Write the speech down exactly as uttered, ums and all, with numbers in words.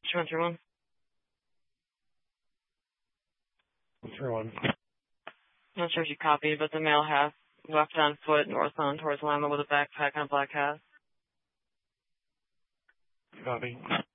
two one three one. three one. Not sure if you copied, but the male half left on foot northbound towards Lima with a backpack and a black hat. Copy.